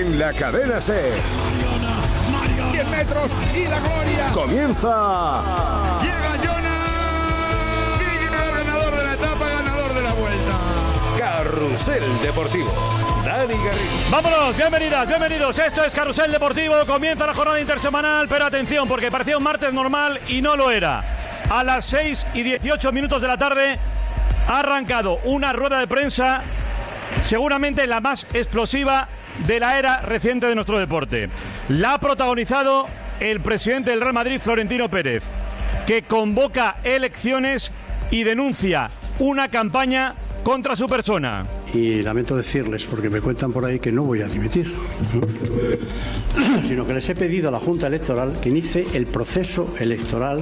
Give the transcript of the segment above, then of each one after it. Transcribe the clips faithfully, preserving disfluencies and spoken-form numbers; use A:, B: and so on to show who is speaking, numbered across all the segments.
A: en la Cadena SER.
B: cien metros y la gloria.
A: Comienza.
B: Llega Jonas. Vigue, ganador de la etapa, ganador de la vuelta.
A: Carrusel Deportivo. Dani Garrido.
C: Vámonos, bienvenidas, bienvenidos. Esto es Carrusel Deportivo. Comienza la jornada intersemanal, pero atención, porque parecía un martes normal y no lo era. A las seis y dieciocho minutos de la tarde ha arrancado una rueda de prensa, seguramente la más explosiva de la era reciente de nuestro deporte. La ha protagonizado el presidente del Real Madrid, Florentino Pérez, que convoca elecciones y denuncia una campaña contra su persona.
D: Y lamento decirles, porque me cuentan por ahí que no voy a dimitir, sino que les he pedido a la Junta Electoral que inicie el proceso electoral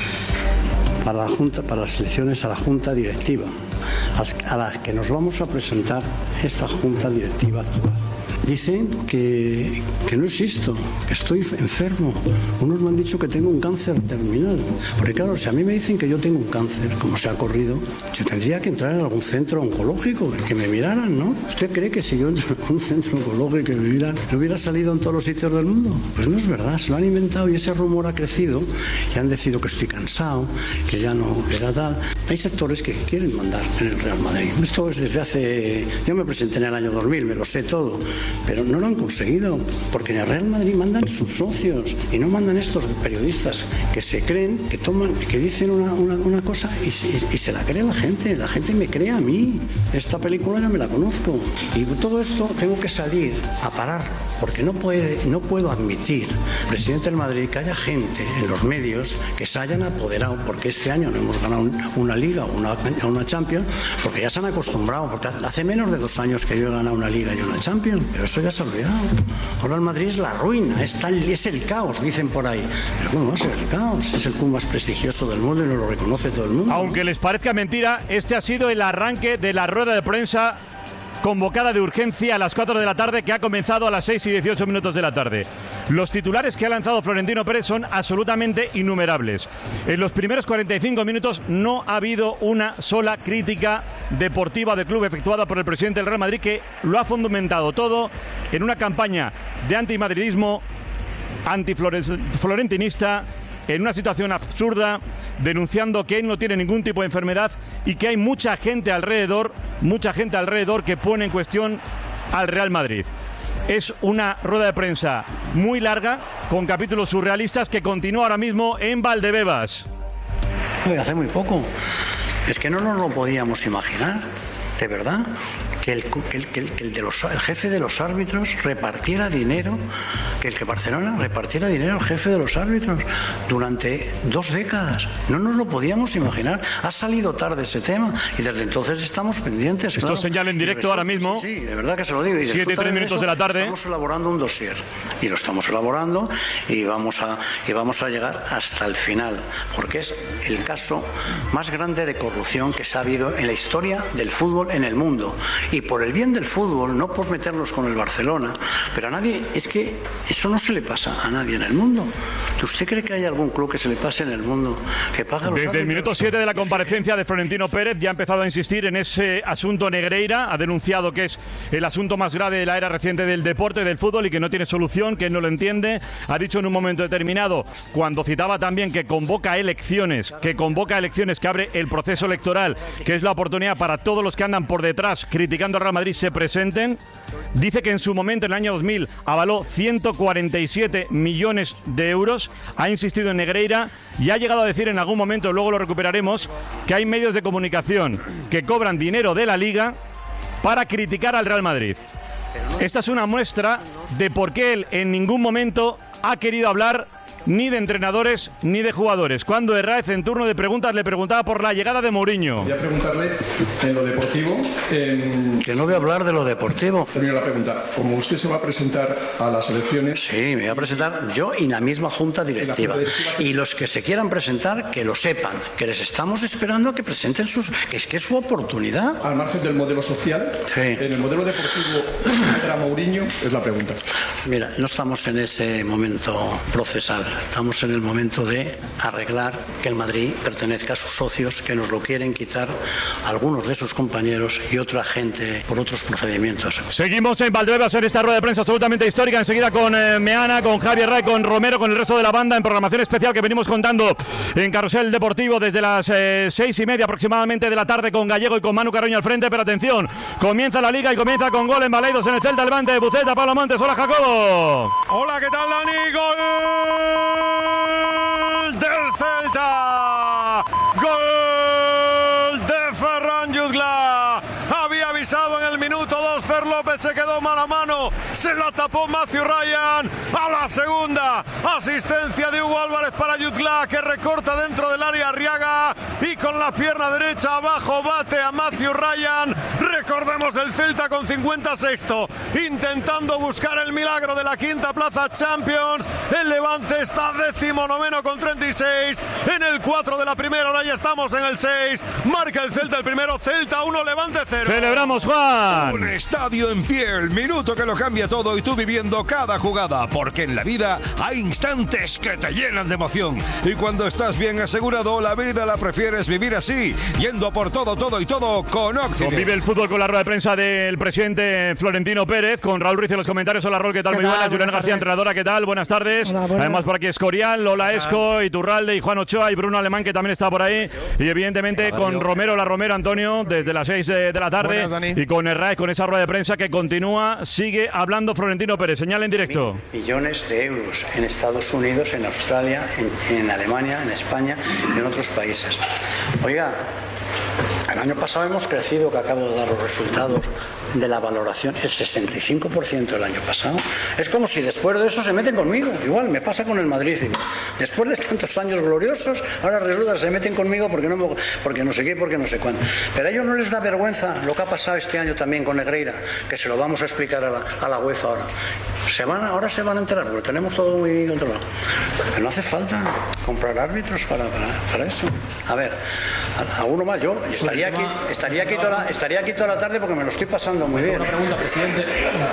D: para la Junta, para las elecciones a la Junta Directiva, a las que nos vamos a presentar esta Junta Directiva actual. Dicen que, que no existo, que estoy enfermo. Unos me han dicho que tengo un cáncer terminal. Porque claro, si a mí me dicen que yo tengo un cáncer, como se ha corrido, yo tendría que entrar en algún centro oncológico, que me miraran, ¿no? ¿Usted cree que si yo entro en un centro oncológico que me miran, no hubiera salido en todos los sitios del mundo? Pues no es verdad, se lo han inventado y ese rumor ha crecido y han decidido que estoy cansado, que ya no era tal. Hay sectores que quieren mandar en el Real Madrid. Esto es desde hace... Yo me presenté en el año dos mil, me lo sé todo. Pero no lo han conseguido, porque en el Real Madrid mandan sus socios y no mandan estos periodistas que se creen, que toman, que dicen una, una, una cosa y se, y se la cree la gente, la gente me cree a mí. Esta película ya me la conozco. Y todo esto tengo que salir a parar, porque no, puede, no puedo admitir, presidente del Madrid, que haya gente en los medios que se hayan apoderado, porque este año no hemos ganado una Liga o una, una Champions, porque ya se han acostumbrado, porque hace menos de dos años que yo he ganado una Liga y una Champions, pero eso ya se ha olvidado. Ahora el Madrid es la ruina, es, tal, es el caos, dicen por ahí. Pero ¿cómo va a ser el caos? Es el club más prestigioso del mundo y no lo reconoce todo el mundo.
C: Aunque les parezca mentira, este ha sido el arranque de la rueda de prensa convocada de urgencia a las cuatro de la tarde, que ha comenzado a las seis y dieciocho minutos de la tarde. Los titulares que ha lanzado Florentino Pérez son absolutamente innumerables. En los primeros cuarenta y cinco minutos no ha habido una sola crítica deportiva del club efectuada por el presidente del Real Madrid, que lo ha fundamentado todo en una campaña de antimadridismo, antiflorentinista, en una situación absurda, denunciando que él no tiene ningún tipo de enfermedad y que hay mucha gente alrededor, mucha gente alrededor que pone en cuestión al Real Madrid. Es una rueda de prensa muy larga, con capítulos surrealistas, que continúa ahora mismo en Valdebebas.
D: Hace muy poco. Es que no nos lo podíamos imaginar, de verdad. Que el, que el, que el, que el, de los, el jefe de los árbitros repartiera dinero, que el que Barcelona repartiera dinero al jefe de los árbitros durante dos décadas. No nos lo podíamos imaginar. Ha salido tarde ese tema y desde entonces estamos pendientes.
C: Esto
D: claro.
C: Es señal en directo
D: resulta,
C: ahora mismo.
D: Sí, sí, de verdad que se lo digo. Y
C: siete y tres minutos de, de la tarde.
D: Estamos elaborando un dossier y lo estamos elaborando y vamos a, y vamos a llegar hasta el final, porque es el caso más grande de corrupción que se ha habido en la historia del fútbol en el mundo. Y por el bien del fútbol, no por meternos con el Barcelona, pero a nadie, es que eso no se le pasa a nadie en el mundo. ¿Usted cree que hay algún club que se le pase en el mundo que pague los
C: Desde árbitros? El minuto siete de la comparecencia de Florentino Pérez ya ha empezado a insistir en ese asunto Negreira, ha denunciado que es el asunto más grave de la era reciente del deporte, del fútbol, y que no tiene solución, que no lo entiende. Ha dicho en un momento determinado, cuando citaba también que convoca elecciones, que convoca elecciones, que abre el proceso electoral, que es la oportunidad para todos los que andan por detrás criticando al Real Madrid se presenten. Dice que en su momento, en el año dos mil, avaló ciento cuarenta y siete millones de euros. Ha insistido en Negreira y ha llegado a decir en algún momento, luego lo recuperaremos, que hay medios de comunicación que cobran dinero de la Liga para criticar al Real Madrid. Esta es una muestra de por qué él en ningún momento ha querido hablar ni de entrenadores ni de jugadores. Cuando Herráez, en turno de preguntas, le preguntaba por la llegada de Mourinho.
E: Voy a preguntarle en lo deportivo. En...
D: Que no voy a hablar de lo deportivo.
E: Termino la pregunta. Como usted se va a presentar a las elecciones...
D: Sí, me voy a presentar yo y la misma Junta Directiva. Junta directiva que... Y los que se quieran presentar, que lo sepan, que les estamos esperando a que presenten sus... que es que es su oportunidad.
E: Al margen del modelo social, sí. En el modelo deportivo para Mourinho, es la pregunta.
D: Mira, no estamos en ese momento procesal. estamos en el momento de arreglar que el Madrid pertenezca a sus socios, que nos lo quieren quitar algunos de sus compañeros y otra gente por otros procedimientos.
C: Seguimos en Valdebebas en esta rueda de prensa absolutamente histórica, enseguida con eh, Meana, con Javier Ray, con Romero, con el resto de la banda en programación especial que venimos contando en Carrusel Deportivo desde las eh, seis y media aproximadamente de la tarde, con Gallego y con Manu Carroño al frente. Pero atención, comienza la Liga y comienza con gol en Baleidos en el Celta Levante de Buceta. Pablo Montes, hola Jacobo.
B: Hola, ¿qué tal, Dani? Gol del Celta. Gol de Ferran Jutgla. Había avisado en el minuto dos, Fer López se quedó mano a mano, se la tapó Matthew Ryan. A la segunda, asistencia de Hugo Álvarez para Jutgla, que recorta dentro del área Arriaga y con la pierna derecha abajo bate a Matthew Ryan. Recordemos el Celta con cincuenta sexto, intentando buscar el milagro de la quinta plaza Champions. El Levante está décimo noveno con treinta y seis. En el cuatro de la primera, ahora ya estamos en el seis. Marca el Celta el primero, Celta uno, Levante cero.
C: Celebramos, Juan.
A: Un estadio en pie, el minuto que lo cambia todo y tú viviendo cada jugada, porque en la vida hay instantes que te llenan de emoción y cuando estás bien asegurado, la vida la prefieres vivir así, yendo por todo, todo y todo con Occident.
C: Convive el fútbol con la rueda de prensa del presidente Florentino Pérez, con Raúl Ruiz en los comentarios. Hola Raúl, ¿qué tal?
F: ¿Qué
C: Muy
F: tal?
C: buenas. Julián García,
F: tardes.
C: entrenadora, ¿qué tal? Buenas tardes.
F: Hola, buenas.
C: Además por aquí Escorial, Lola Esco, Iturralde y Juan Ochoa y Bruno Alemán, que también está por ahí. Y evidentemente con Romero, la Romero, Antonio, desde las seis de la tarde.
B: Buenas, Dani.
C: Y con Herraiz, con esa rueda de prensa que continúa, sigue hablando Florentino Pérez. Señal en directo.
D: Millones de euros en Estados Unidos, en Australia, en, en Alemania, en España y en otros países. Oiga, el año pasado hemos crecido, que acabo de dar los resultados de la valoración, el sesenta y cinco por ciento el año pasado. Es como si después de eso se meten conmigo. Igual me pasa con el Madrid. Después de tantos años gloriosos, ahora resulta que se meten conmigo porque no, me, porque no sé qué, porque no sé cuánto. Pero a ellos no les da vergüenza lo que ha pasado este año también con Negreira, que se lo vamos a explicar a la, a la UEFA ahora. Se van, ahora se van a enterar, porque tenemos todo muy bien controlado. Pero no hace falta comprar árbitros para, para, para eso. A ver, a, a uno más, yo estaría aquí, estaría, aquí toda la, estaría aquí toda la tarde porque me lo estoy pasando muy bien.
G: Una pregunta, presidente.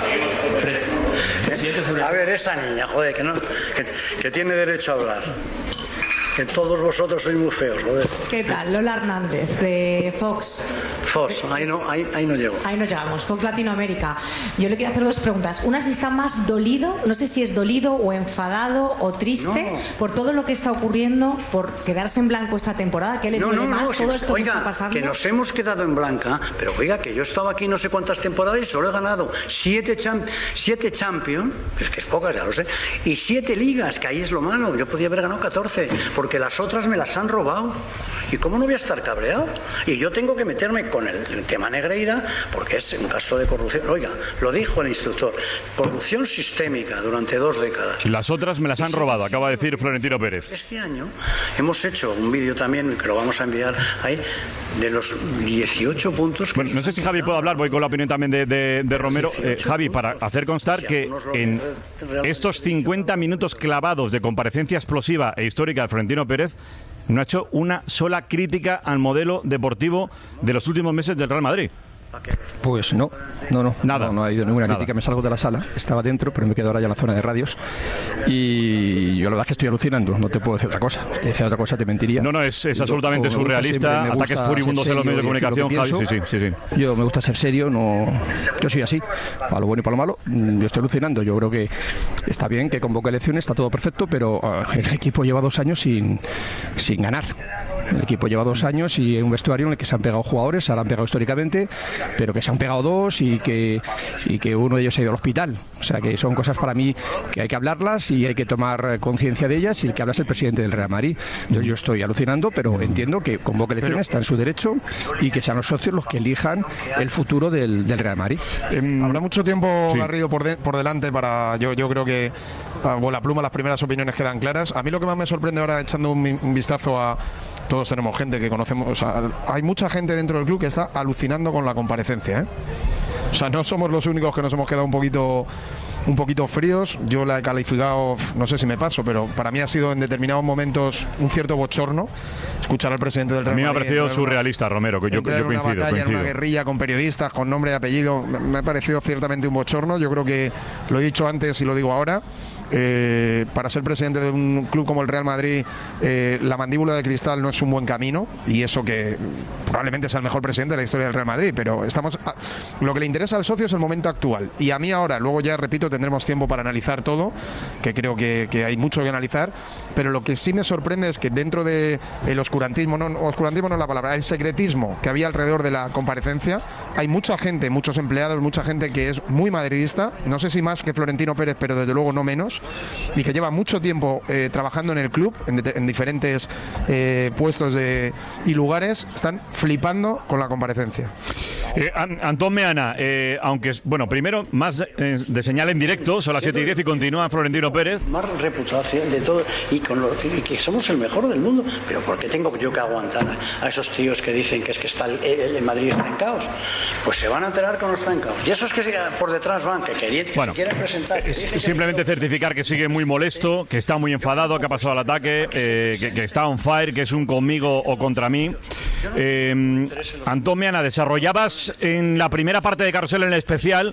G: Presidente sobre...
D: A ver, esa niña, joder, que, no, que, que tiene derecho a hablar. Que todos vosotros sois muy feos, joder.
F: ¿Qué tal? Lola Hernández, de Fox.
D: Fox, ahí no, ahí, ahí no llego.
F: Ahí nos llamamos, Fox Latinoamérica. Yo le quiero hacer dos preguntas. Una, si está más dolido, no sé si es dolido o enfadado o triste
D: No.
F: por todo lo que está ocurriendo, por quedarse en blanco esta temporada. ¿Qué le
D: No,
F: duele
D: no,
F: más
D: no,
F: todo
D: si-
F: esto
D: oiga,
F: que está pasando?
D: que nos hemos quedado en blanca, pero oiga, que yo he estado aquí no sé cuántas temporadas y solo he ganado siete, champ siete Champions, es que es pocas, ya lo sé, y siete ligas, que ahí es lo malo. Yo podía haber ganado catorce, porque las otras me las han robado. ¿Y cómo no voy a estar cabreado? Y yo tengo que meterme con el, el tema Negreira, porque es un caso de corrupción. Oiga, lo dijo el instructor, corrupción sistémica durante dos décadas.
C: Las otras me las han robado, acaba de decir Florentino Pérez.
D: Este año hemos hecho un vídeo también, que lo vamos a enviar ahí, de los dieciocho puntos que...
C: Bueno, no sé si Javi puede hablar, voy con la opinión también de, de, de Romero. Eh, Javi, para hacer constar que en estos cincuenta minutos clavados de comparecencia explosiva e histórica de Florentino Pérez, no ha hecho una sola crítica al modelo deportivo de los últimos meses del Real Madrid.
H: Pues no, no, no,
C: Nada.
H: no, no ha habido ninguna
C: Nada.
H: crítica. Me salgo de la sala, estaba dentro, pero me quedo ahora ya en la zona de radios. Y yo la verdad es que estoy alucinando, no te puedo decir otra cosa. Si te decía otra cosa te mentiría.
C: No, no, es, es absolutamente
H: Yo- me gusta
C: surrealista,
H: siempre, me gusta
C: ataques furibundos
H: ser
C: en los medios de
H: serio y decir
C: comunicación,
H: lo que
C: Javi. Sí,
H: pienso.
C: sí, sí, sí.
H: Yo me gusta ser serio, no, yo soy así, para lo bueno y para lo malo. Mm, Yo estoy alucinando, yo creo que está bien que convoque elecciones, está todo perfecto, pero uh, el equipo lleva dos años sin, sin ganar. El equipo lleva dos años y en un vestuario en el que se han pegado jugadores, se han pegado históricamente, pero que se han pegado dos y que, y que uno de ellos ha ido al hospital. O sea que son cosas para mí que hay que hablarlas y hay que tomar conciencia de ellas, y el que habla es el presidente del Real Madrid. Entonces yo estoy alucinando, pero entiendo que convoque elecciones, está en su derecho, y que sean los socios los que elijan el futuro del, del Real Madrid.
I: Eh, habrá mucho tiempo,
C: Sí.
I: Garrido, por, de- por delante para... Yo, yo creo que a bola pluma las primeras opiniones quedan claras. A mí lo que más me sorprende ahora, echando un, mi- un vistazo a... Todos tenemos gente que conocemos... O sea, hay mucha gente dentro del club que está alucinando con la comparecencia, ¿eh? O sea, no somos los únicos que nos hemos quedado un poquito... un poquito fríos. Yo la he calificado, no sé si me paso, pero para mí ha sido en determinados momentos un cierto bochorno escuchar al presidente del
C: A
I: Real
C: mí me ha
I: Madrid
C: parecido
I: entrar en una-
C: surrealista, Romero, que yo,
I: entrar
C: yo
I: en una
C: coincido.
I: batalla, en
C: coincido.
I: una guerrilla con periodistas, con nombre y apellido. Me me ha parecido ciertamente un bochorno. Yo creo que lo he dicho antes y lo digo ahora. eh, para ser presidente de un club como el Real Madrid, eh, la mandíbula de cristal no es un buen camino, y eso que probablemente sea el mejor presidente de la historia del Real Madrid, pero estamos a, lo que le interesa al socio es el momento actual, y a mí ahora, luego ya repito, tendremos tiempo para analizar todo, que creo que, que hay mucho que analizar, pero lo que sí me sorprende es que dentro de el oscurantismo, no, oscurantismo no es la palabra, el secretismo que había alrededor de la comparecencia, hay mucha gente, muchos empleados, mucha gente que es muy madridista, no sé si más que Florentino Pérez, pero desde luego no menos, y que lleva mucho tiempo eh, trabajando en el club, en, de, en diferentes eh, puestos de, y lugares, están flipando con la comparecencia.
C: Eh, Antón Meana, eh, aunque, bueno, primero, más eh, de señal en directo, son las siete y diez y continúa Florentino Pérez.
D: Más reputación de todo, y, con lo, y que somos el mejor del mundo, pero ¿por qué tengo yo que aguantar a esos tíos que dicen que es que está el, el, el Madrid está en caos? Pues se van a enterar que no está en caos. Y esos que por detrás van, que, querían, que bueno, se quieren presentar. Que
C: es, simplemente que certificar que sigue muy molesto, que está muy enfadado, que ha pasado al ataque, eh, que, que está on fire, que es un conmigo o contra mí. Eh, Antón Meana, desarrollabas en la primera parte de Carrusel en el especial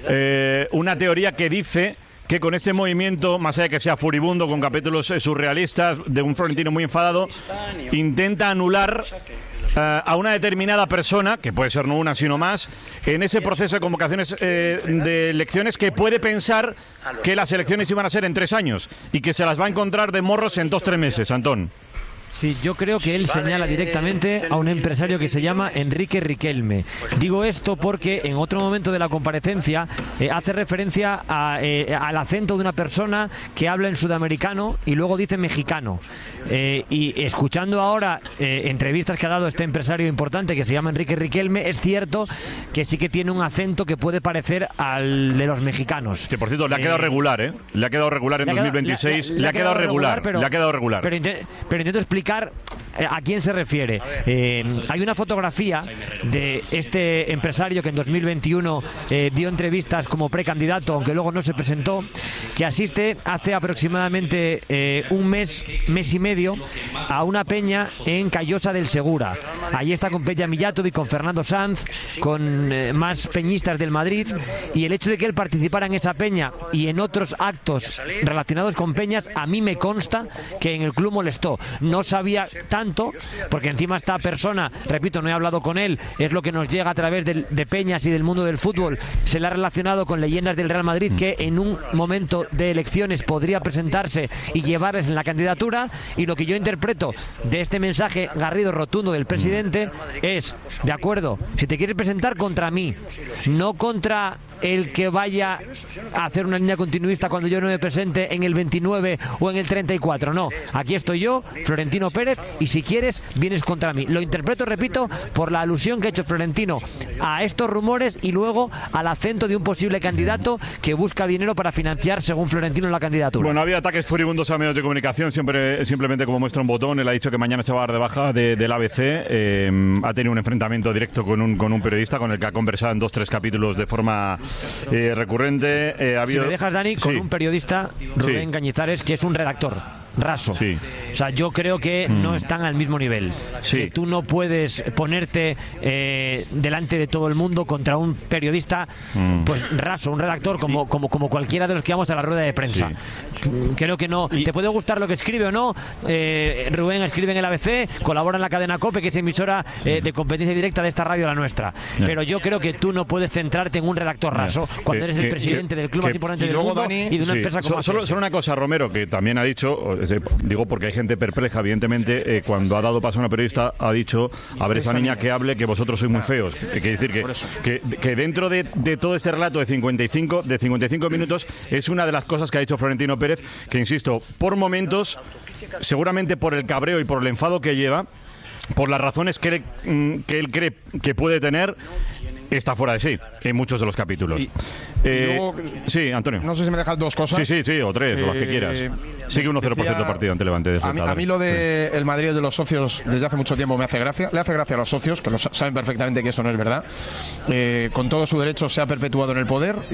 C: eh, una teoría que dice que con este movimiento, más allá de que sea furibundo, con capítulos eh, surrealistas, de un Florentino muy enfadado, intenta anular uh, a una determinada persona, que puede ser no una sino más, en ese proceso de convocaciones eh, de elecciones, que puede pensar que las elecciones iban a ser en tres años y que se las va a encontrar de morros en dos, tres meses, Antón.
G: Sí, yo creo que él señala directamente a un empresario que se llama Enrique Riquelme. Digo esto porque en otro momento de la comparecencia eh, hace referencia a, eh, al acento de una persona que habla en sudamericano y luego dice mexicano. Eh, y escuchando ahora eh, entrevistas que ha dado este empresario importante que se llama Enrique Riquelme, es cierto que sí que tiene un acento que puede parecer al de los mexicanos.
C: Que por cierto, le ha quedado eh, regular, ¿eh? Le ha quedado regular en dos mil veintiséis. Le, le, le, le ha quedado regular, regular pero, le ha quedado regular.
G: Pero, pero, pero intento explicar a quién se refiere. Eh, hay una fotografía de este empresario que en dos mil veintiuno eh, dio entrevistas como precandidato, aunque luego no se presentó, que asiste hace aproximadamente eh, un mes, mes y medio, a una peña en Callosa del Segura. Allí está con Peña Mijatovic, con Fernando Sanz, con eh, más peñistas del Madrid, y el hecho de que él participara en esa peña y en otros actos relacionados con peñas, a mí me consta que en el club molestó. No sabía tanto, porque encima esta persona, repito, no he hablado con él, es lo que nos llega a través de, de peñas y del mundo del fútbol, se le ha relacionado con leyendas del Real Madrid que en un momento de elecciones podría presentarse y llevarles en la candidatura, y lo que yo interpreto de este mensaje garrido rotundo del presidente es, de acuerdo, si te quieres presentar, contra mí, no contra el que vaya a hacer una línea continuista cuando yo no me presente en el veintinueve o en el treinta y cuatro, no, aquí estoy yo, Florentino Pérez, y si quieres vienes contra mí. Lo interpreto, repito, por la alusión que ha hecho Florentino a estos rumores y luego al acento de un posible candidato que busca dinero para financiar, según Florentino, la candidatura.
C: Bueno, había ataques furibundos a medios de comunicación, siempre simplemente como muestra un botón. Él ha dicho que mañana se va a dar de baja de, del A B C. Eh, ha tenido un enfrentamiento directo con un, con un periodista con el que ha conversado en dos, tres capítulos de forma eh, recurrente. Eh, ha habido...
G: Si me dejas, Dani, con
C: sí.
G: un periodista, Rubén sí. Cañizares, que es un redactor raso.
C: Sí.
G: O sea, yo creo que mm. no están al mismo nivel.
C: Sí.
G: Que tú no puedes ponerte eh, delante de todo el mundo contra un periodista mm. pues raso, un redactor como, como, como cualquiera de los que vamos a la rueda de prensa. Sí. Creo que no. Y te puede gustar lo que escribe o no. Eh, Rubén escribe en el A B C, colabora en la cadena COPE, que es emisora eh, de competencia directa de esta radio, la nuestra. Sí. Pero yo creo que tú no puedes centrarte en un redactor raso sí. cuando eres que, el presidente que, del club que, más importante del mundo Dani, y de una sí. empresa como
C: solo, solo una cosa, Romero, que también ha dicho, digo porque hay gente perpleja, evidentemente, eh, cuando ha dado paso a una periodista ha dicho, a ver esa niña que hable, que vosotros sois muy feos. Hay que decir que, que, que dentro de, de todo ese relato de cincuenta y cinco, de cincuenta y cinco minutos es una de las cosas que ha dicho Florentino Pérez, que insisto, por momentos, seguramente por el cabreo y por el enfado que lleva, por las razones que él, que él cree que puede tener, está fuera de sí en muchos de los capítulos. Y, eh, y luego, sí, Antonio.
I: No sé si me dejas dos cosas.
C: Sí, sí, sí, o tres, eh, o las que quieras. Sigue uno cero por ciento partido ante Levante.
I: A mí, a mí lo de sí. el Madrid de los socios desde hace mucho tiempo me hace gracia. Le hace gracia a los socios, que lo saben perfectamente que eso no es verdad. Eh, con todo su derecho se ha perpetuado en el poder.